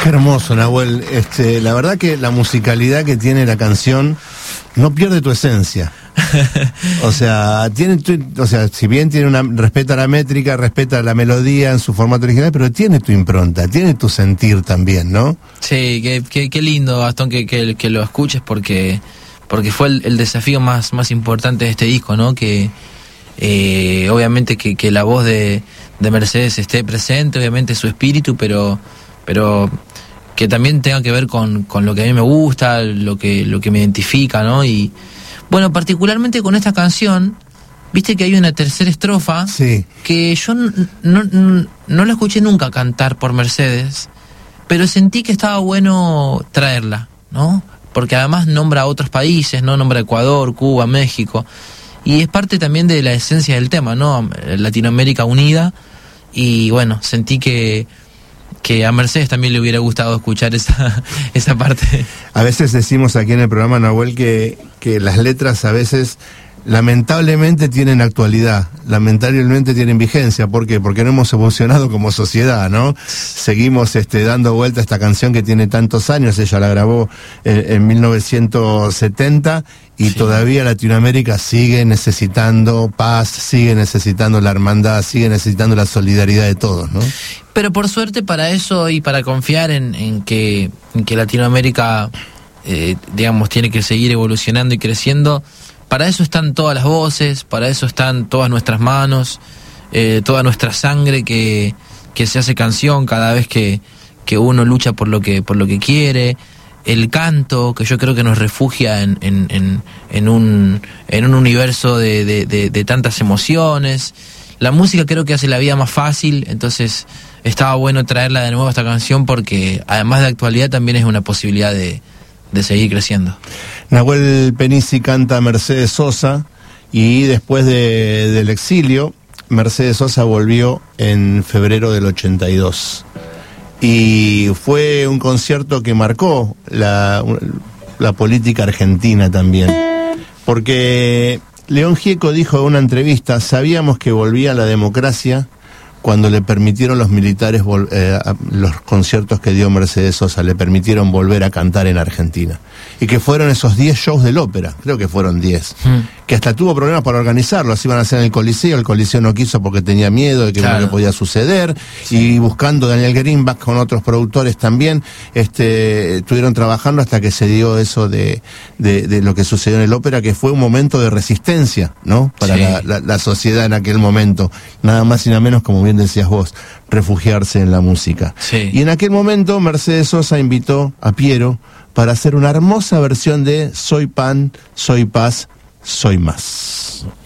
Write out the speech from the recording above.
Qué hermoso, Nahuel. La verdad que la musicalidad que tiene la canción no pierde tu esencia. O sea, si bien tiene respeta la métrica, respeta la melodía en su formato original, pero tiene tu impronta, tiene tu sentir también, ¿no? Sí, qué lindo, Gastón, que lo escuches porque fue el desafío más importante de este disco, ¿no? Que obviamente que la voz de Mercedes esté presente, obviamente su espíritu, pero que también tenga que ver con lo que a mí me gusta, lo que me identifica, ¿no? Y bueno, particularmente con esta canción, viste que hay una tercera estrofa, sí, que yo no la escuché nunca cantar por Mercedes, pero sentí que estaba bueno traerla, ¿no? Porque además nombra a otros países, ¿no? Nombra Ecuador, Cuba, México, y es parte también de la esencia del tema, ¿no? Latinoamérica unida, y bueno, sentí que a Mercedes también le hubiera gustado escuchar esa parte. A veces decimos aquí en el programa, Nahuel, que las letras a veces lamentablemente tienen actualidad, lamentablemente tienen vigencia. ¿Por qué? Porque no hemos evolucionado como sociedad, ¿no? Seguimos dando vuelta a esta canción que tiene tantos años. Ella la grabó en 1970 y sí, todavía Latinoamérica sigue necesitando paz, sigue necesitando la hermandad, sigue necesitando la solidaridad de todos, ¿no? Pero por suerte, para eso y para confiar en que Latinoamérica digamos tiene que seguir evolucionando y creciendo, para eso están todas las voces, para eso están todas nuestras manos, toda nuestra sangre que se hace canción cada vez que uno lucha por lo que quiere, el canto, que yo creo que nos refugia en un universo de tantas emociones. La música creo que hace la vida más fácil, entonces estaba bueno traerla de nuevo a esta canción porque además de actualidad también es una posibilidad de seguir creciendo. Nahuel Penisi canta Mercedes Sosa y después del exilio, Mercedes Sosa volvió en febrero del 82 y fue un concierto que marcó la política argentina también, porque León Gieco dijo en una entrevista: sabíamos que volvía la democracia cuando le permitieron los militares los conciertos que dio Mercedes Sosa, le permitieron volver a cantar en Argentina. Y que fueron esos 10 shows del ópera, creo que fueron 10, que hasta tuvo problemas para organizarlos, iban a hacer en el Coliseo no quiso porque tenía miedo de que lo que podía suceder, sí. Y buscando Daniel Greenback con otros productores también, estuvieron trabajando hasta que se dio eso de lo que sucedió en el ópera, que fue un momento de resistencia, ¿no? Para sí, la sociedad en aquel momento, nada más y nada menos, como bien decías vos, refugiarse en la música. Sí. Y en aquel momento Mercedes Sosa invitó a Piero para hacer una hermosa versión de Soy Pan, Soy Paz, Soy Más.